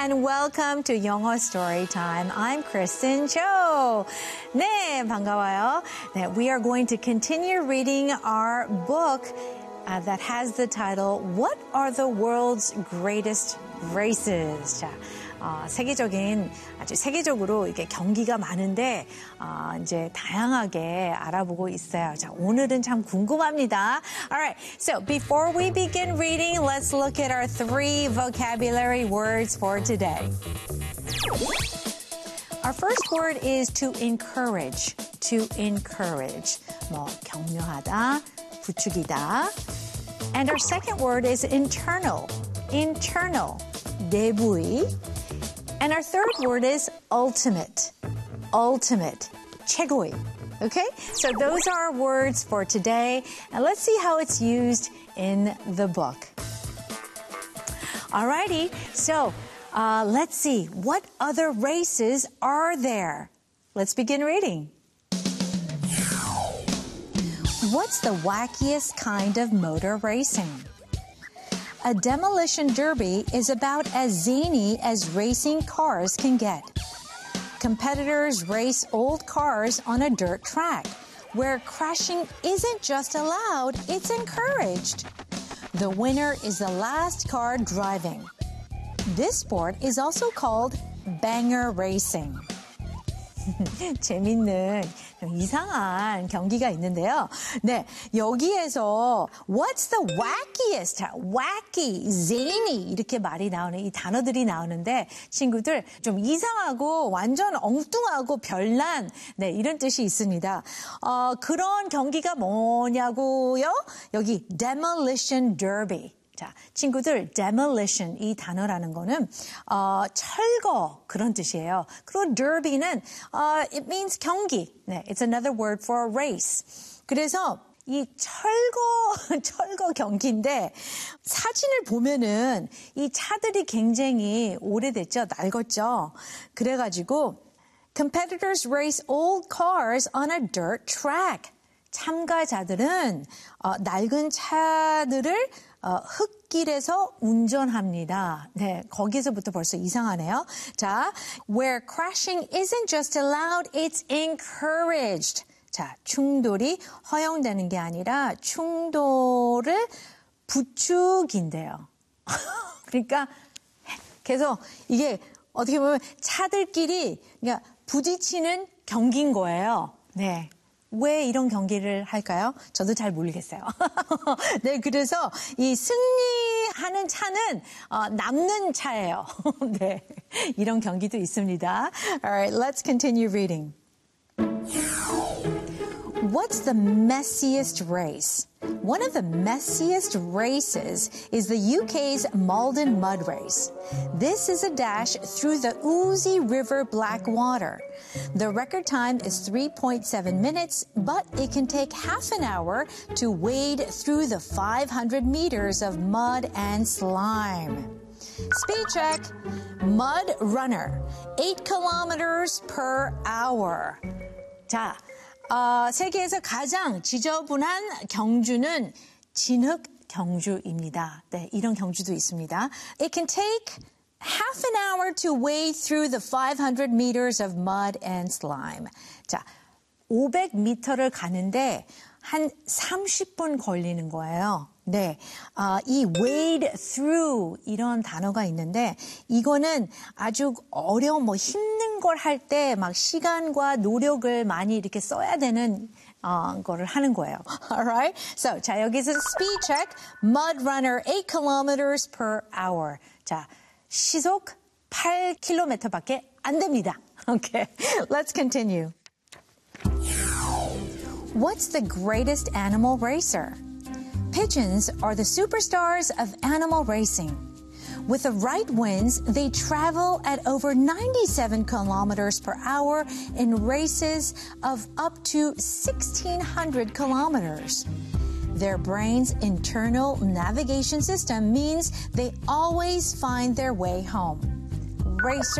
and welcome to 영어 Story Time. I'm Kristen Cho. 네, 반가워요. 네, we are going to continue reading our book that has the title, What are the World's Greatest Races? 자, 아주 세계적으로 이렇게 경기가 많은데, 이제 다양하게 알아보고 있어요. 자, 오늘은 참 궁금합니다. Alright, so before we begin reading, let's look at our 3 vocabulary words for today. Our first word is to encourage. To encourage. 격려하다, 부추기다. And our second word is internal. Internal. 내부의. And our third word is ultimate. Ultimate. 최고의. Okay? So those are our words for today. And let's see how it's used in the book. Alrighty. So let's see. What other races are there? Let's begin reading. What's the wackiest kind of motor racing? A demolition derby is about as zany as racing cars can get. Competitors race old cars on a dirt track, where crashing isn't just allowed, it's encouraged. The winner is the last car driving. This sport is also called banger racing. 재밌는 이상한 경기가 있는데요. 네, 여기에서 What's the wackiest? 자, wacky, zany 이렇게 말이 나오는 이 단어들이 나오는데 친구들 좀 이상하고 완전 엉뚱하고 별난 네, 이런 뜻이 있습니다. 그런 경기가 뭐냐고요? 여기 demolition derby. 자, 친구들, demolition 이 단어라는 거는 철거 그런 뜻이에요. 그리고 derby는 it means 경기. 네, it's another word for a race. 그래서 이 철거 경기인데 사진을 보면은 이 차들이 굉장히 오래됐죠, 낡았죠. 그래가지고 competitors race old cars on a dirt track. 참가자들은 낡은 차들을 흙길에서 운전합니다. 네, 거기서부터 벌써 이상하네요. 자, where crashing isn't just allowed, it's encouraged. 자, 충돌이 허용되는 게 아니라 충돌을 부추긴대요. 그러니까 계속 이게 어떻게 보면 차들끼리 그러니까 부딪히는 경기인 거예요. 네. 왜 이런 경기를 할까요? 저도 잘 모르겠어요. 네, 그래서 이 승리하는 차는 남는 차예요. 네, 이런 경기도 있습니다. Alright, let's continue reading. What's the messiest race? One of the messiest races is the UK's Malden Mud Race. This is a dash through the oozy river Blackwater. The record time is 3.7 minutes, but it can take half an hour to wade through the 500 meters of mud and slime. Speed check. Mud runner. 8 kilometers per hour. 자, 세계에서 가장 지저분한 경주는 진흙 경주입니다. 네, 이런 경주도 있습니다. It can take half an hour to wade through the 500 meters of mud and slime. 자, 500m를 가는데 한 30분 걸리는 거예요. 네, 이 wade through 이런 단어가 있는데 이거는 아주 어려운 힘든 걸 할 때 막 시간과 노력을 많이 이렇게 써야 되는 거를 하는 거예요. Alright? So, 자, 여기서 speed check. Mud runner 8 kilometers per hour. 자, 시속 8km밖에 안 됩니다. Okay, let's continue. What's the greatest animal racer? Pigeons are the superstars of animal racing. With the right winds, they travel at over 97 kilometers per hour in races of up to 1,600 kilometers. Their brain's internal navigation system means they always find their way home. Racers